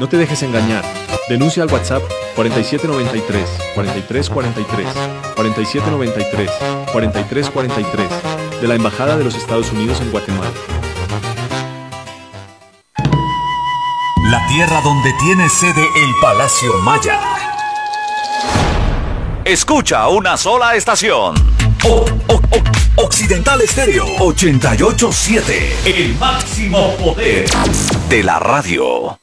No te dejes engañar. Denuncia al WhatsApp 4793 4343 4793 4343 de la Embajada de los Estados Unidos en Guatemala. La tierra donde tiene sede el Palacio Maya. Escucha una sola estación. Occidental Estéreo 88.7. El máximo poder de la radio.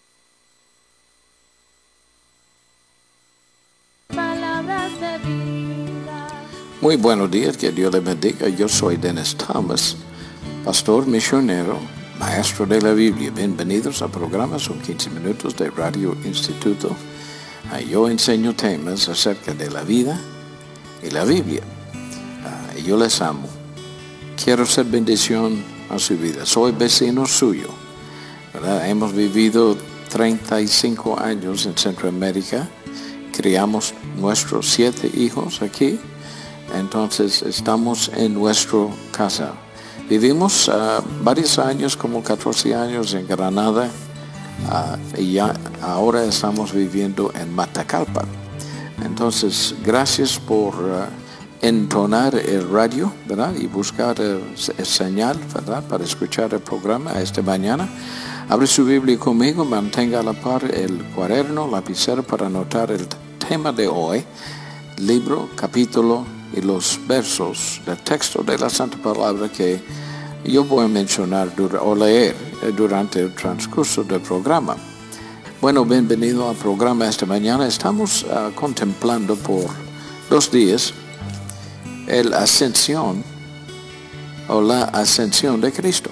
Muy buenos días, que Dios les bendiga. Yo soy Dennis Thomas, pastor misionero, maestro de la Biblia. Bienvenidos al programa, son 15 minutos de Radio Instituto. Yo enseño temas acerca de la vida y la Biblia. Yo les amo. Quiero ser bendición a su vida. Soy vecino suyo, ¿verdad? Hemos vivido 35 años en Centroamérica. Criamos nuestros 7 hijos aquí. Entonces estamos en nuestra casa. Vivimos varios años, como 14 años en Granada, y ya ahora estamos viviendo en Matacalpa. Entonces, gracias por entonar el radio, ¿verdad? Y buscar el señal, ¿verdad? Para escuchar el programa esta mañana. Abre su Biblia conmigo, mantenga a la par el cuaderno, lapicero para anotar el tema de hoy, libro, capítulo y los versos del texto de la Santa Palabra que yo voy a mencionar o leer durante el transcurso del programa. Bueno, bienvenido al programa esta mañana. Estamos contemplando por 2 días la ascensión de Cristo.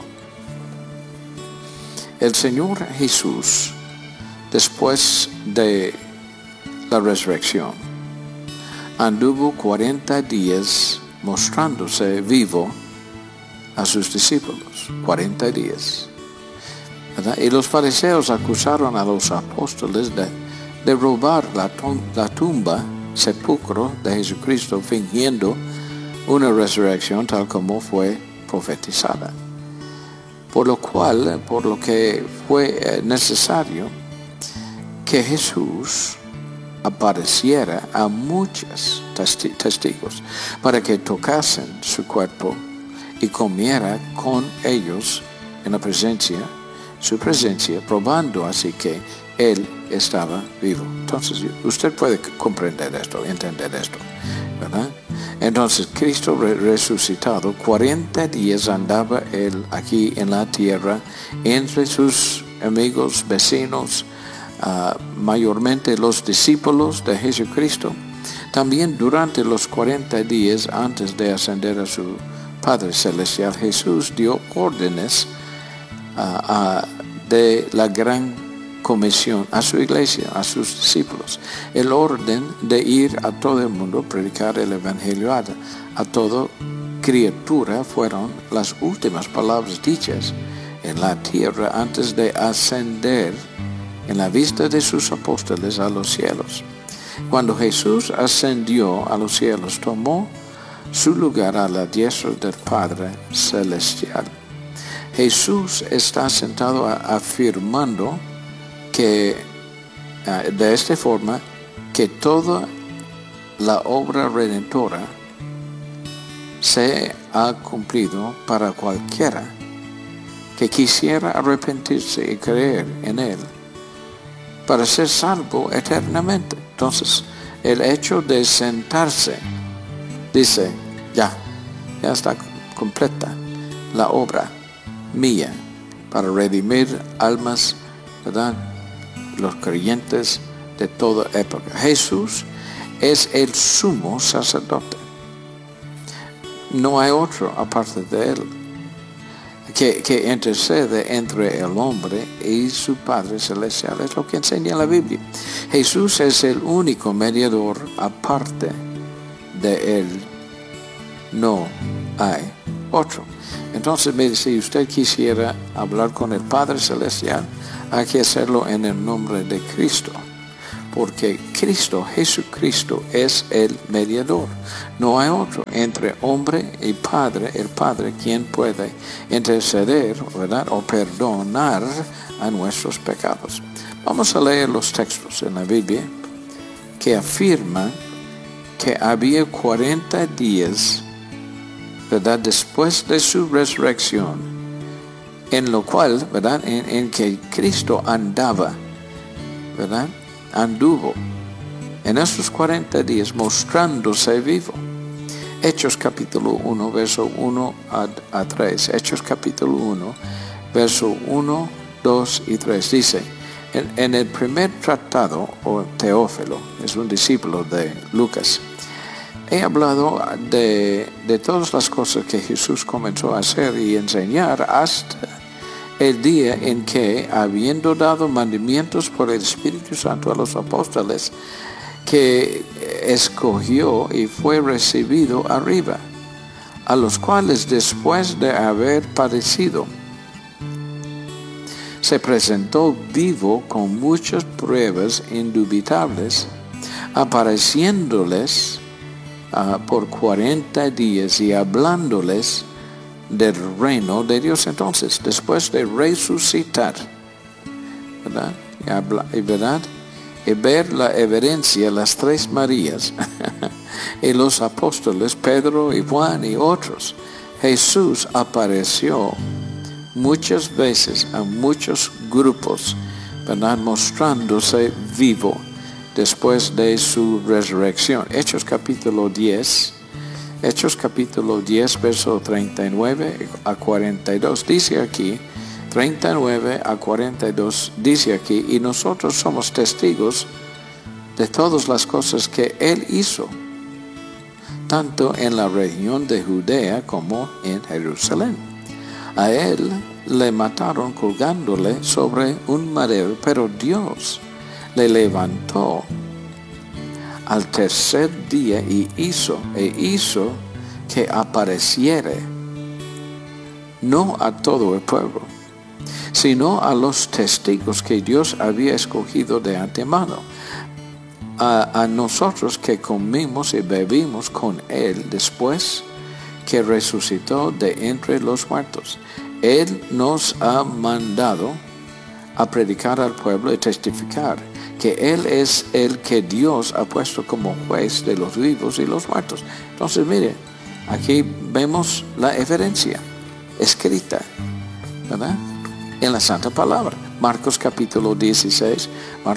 El Señor Jesús, después de la resurrección, anduvo 40 días mostrándose vivo a sus discípulos. 40 días. ¿Verdad? Y los fariseos acusaron a los apóstoles de robar la tumba, sepulcro de Jesucristo, fingiendo una resurrección tal como fue profetizada. Por lo que fue necesario que Jesús apareciera a muchos testigos para que tocasen su cuerpo y comiera con ellos en su presencia, probando así que Él estaba vivo. Entonces, usted puede comprender esto, entender esto, ¿verdad? Entonces, Cristo resucitado, 40 días andaba Él aquí en la tierra, entre sus amigos, vecinos, mayormente los discípulos de Jesucristo. También durante los 40 días antes de ascender a su Padre Celestial, Jesús dio órdenes de la gran comisión a su iglesia, a sus discípulos. El orden de ir a todo el mundo, predicar el Evangelio a toda criatura, fueron las últimas palabras dichas en la tierra antes de ascender en la vista de sus apóstoles a los cielos. Cuando Jesús ascendió a los cielos, tomó su lugar a la diestra del Padre Celestial. Jesús está sentado afirmando que de esta forma que toda la obra redentora se ha cumplido para cualquiera que quisiera arrepentirse y creer en Él, para ser salvo eternamente. Entonces, el hecho de sentarse dice, ya está completa la obra mía para redimir almas, ¿verdad? Los creyentes de toda época. Jesús es el sumo sacerdote. No hay otro aparte de Él que intercede entre el hombre y su Padre Celestial. Es lo que enseña la Biblia. Jesús es el único mediador. Aparte de Él no hay otro. Entonces, si usted quisiera hablar con el Padre Celestial, hay que hacerlo en el nombre de Cristo. Porque Jesucristo es el mediador. No hay otro entre hombre y Padre, el Padre, quien puede interceder, ¿verdad? O perdonar a nuestros pecados. Vamos a leer los textos en la Biblia que afirman que había 40 días, ¿verdad?, después de su resurrección, en lo cual, ¿verdad?, en que Cristo andaba, ¿verdad?, anduvo en esos 40 días mostrándose vivo. Hechos capítulo 1, verso 1 a 3. Hechos capítulo 1, verso 1, 2 y 3. Dice, en el primer tratado, o Teófilo, es un discípulo de Lucas, he hablado de todas las cosas que Jesús comenzó a hacer y enseñar hasta el día en que, habiendo dado mandamientos por el Espíritu Santo a los apóstoles, que escogió y fue recibido arriba, a los cuales después de haber padecido, se presentó vivo con muchas pruebas indubitables, apareciéndoles por 40 días y hablándoles del reino de Dios. Entonces, después de resucitar, ¿verdad?, y ver la evidencia, las tres Marías y los apóstoles Pedro y Juan y otros, Jesús apareció muchas veces a muchos grupos, ¿verdad?, mostrándose vivo después de su resurrección. Hechos capítulo 10, verso 39 a 42, dice aquí, 39 a 42, dice aquí, y nosotros somos testigos de todas las cosas que Él hizo, tanto en la región de Judea como en Jerusalén. A Él le mataron colgándole sobre un madero, pero Dios le levantó al tercer día y hizo que apareciera no a todo el pueblo, sino a los testigos que Dios había escogido de antemano, a nosotros que comimos y bebimos con Él después que resucitó de entre los muertos. Él nos ha mandado a predicar al pueblo y testificar que Él es el que Dios ha puesto como juez de los vivos y los muertos. Entonces, mire, aquí vemos la evidencia escrita, ¿verdad?, en la Santa Palabra. Marcos capítulo 16,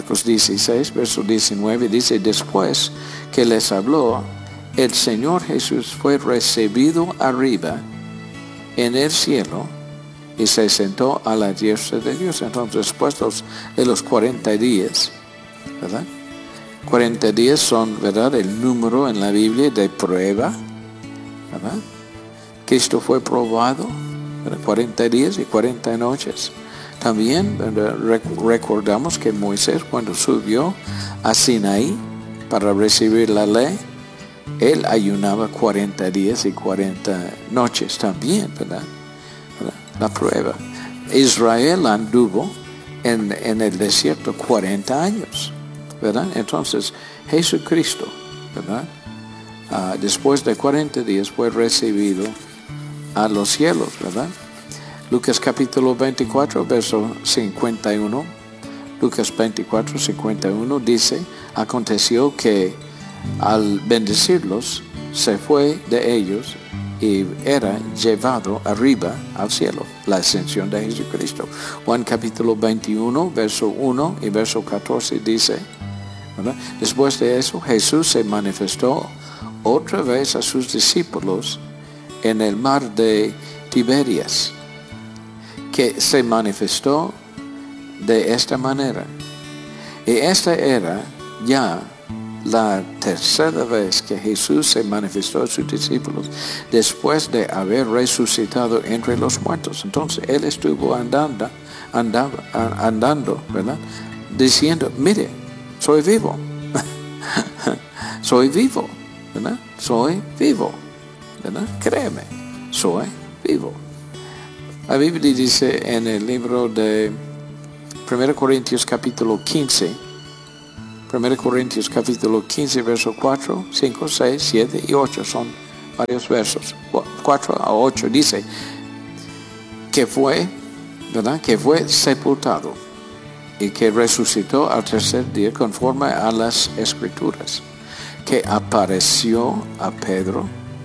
verso 19, dice, después que les habló, el Señor Jesús fue recibido arriba en el cielo y se sentó a la diestra de Dios. Entonces, después de los 40 días, ¿verdad? 40 días son, ¿verdad?, el número en la Biblia de prueba, ¿verdad? Cristo fue probado, ¿verdad?, 40 días y 40 noches. También, ¿verdad?, recordamos que Moisés, cuando subió a Sinaí para recibir la ley, él ayunaba 40 días y 40 noches también, ¿verdad? La prueba. Israel anduvo en el desierto 40 años, ¿verdad? Entonces, Jesucristo, ¿verdad?, después de 40 días fue recibido a los cielos, ¿verdad? Lucas capítulo 24, verso 51. Lucas 24, 51 dice, aconteció que al bendecirlos, se fue de ellos y era llevado arriba al cielo, la ascensión de Jesucristo. Juan capítulo 21, verso 1 y verso 14 dice, ¿verdad?, después de eso Jesús se manifestó otra vez a sus discípulos en el mar de Tiberias, que se manifestó de esta manera. Y esta era ya la tercera vez que Jesús se manifestó a sus discípulos después de haber resucitado entre los muertos. Entonces Él estuvo andando, ¿verdad?, diciendo, mire, soy vivo. Soy vivo, ¿verdad? Soy vivo, ¿verdad? Créeme, soy vivo. La Biblia dice en el libro de 1 Corintios capítulo 15, 1 Corintios capítulo 15, verso 4, 5, 6, 7 y 8, son varios versos, 4 a 8, dice que fue, ¿verdad?, que fue sepultado y que resucitó al tercer día conforme a las Escrituras, que apareció a Pedro,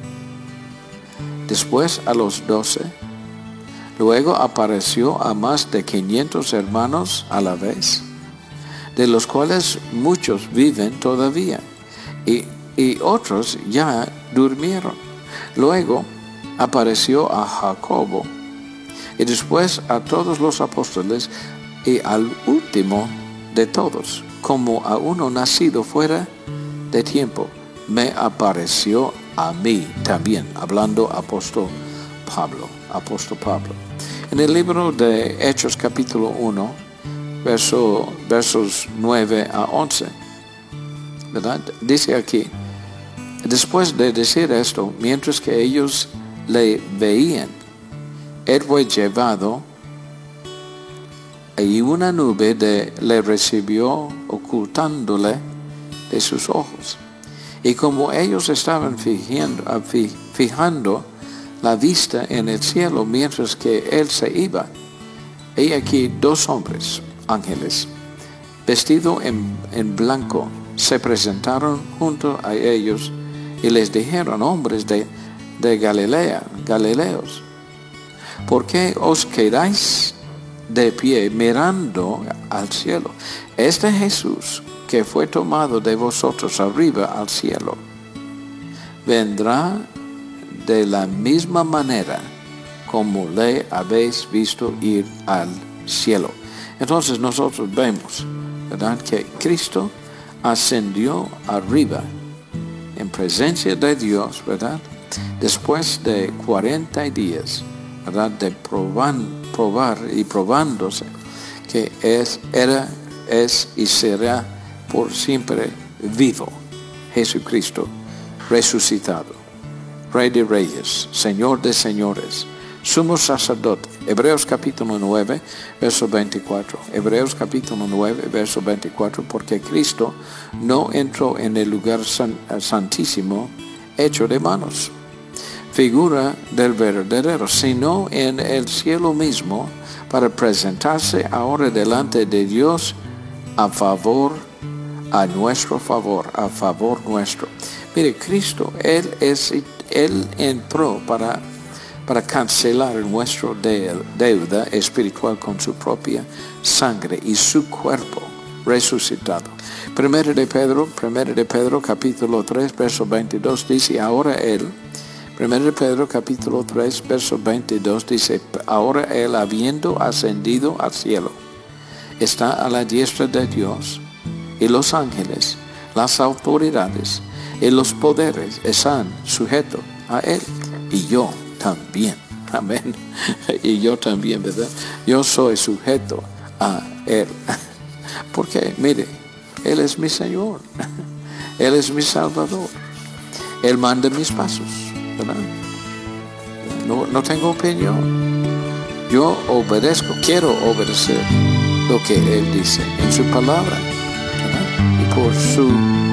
después a los 12, luego apareció a más de 500 hermanos a la vez, de los cuales muchos viven todavía, y otros ya durmieron. Luego apareció a Jacobo, y después a todos los apóstoles, y al último de todos, como a uno nacido fuera de tiempo, me apareció a mí también, hablando apóstol Pablo. En el libro de Hechos capítulo 1, versos 9 a 11, ¿verdad? Dice aquí, después de decir esto, mientras que ellos le veían, él fue llevado y una nube le recibió ocultándole de sus ojos. Y como ellos estaban fijando la vista en el cielo mientras que él se iba, he aquí 2 hombres, ángeles, vestidos en blanco, se presentaron junto a ellos y les dijeron: hombres de Galilea, Galileos, ¿por qué os quedáis de pie mirando al cielo? Este Jesús que fue tomado de vosotros arriba al cielo, vendrá de la misma manera como le habéis visto ir al cielo. Entonces nosotros vemos, ¿verdad?, que Cristo ascendió arriba en presencia de Dios, ¿verdad?, después de 40 días, ¿verdad?, de probar y probándose que es y será por siempre vivo, Jesucristo resucitado, Rey de Reyes, Señor de Señores, Sumo Sacerdote. Hebreos capítulo 9, verso 24. Hebreos capítulo 9, verso 24. Porque Cristo no entró en el lugar santísimo hecho de manos, figura del verdadero, sino en el cielo mismo, para presentarse ahora delante de Dios a nuestro favor nuestro. Mire, Cristo, Él entró para cancelar nuestra deuda espiritual con su propia sangre y su cuerpo resucitado. Primero de Pedro capítulo 3, verso 22 dice, ahora Él, Primero de Pedro capítulo 3, verso 22 dice, ahora Él, habiendo ascendido al cielo, está a la diestra de Dios, y los ángeles, las autoridades y los poderes están sujetos a Él. Y yo también, amén. Y yo también, ¿verdad? Yo soy sujeto a Él. Porque, mire, Él es mi Señor. Él es mi Salvador. Él manda mis pasos, ¿verdad? No tengo opinión. Yo obedezco, quiero obedecer lo que Él dice en su palabra, ¿verdad? Y por su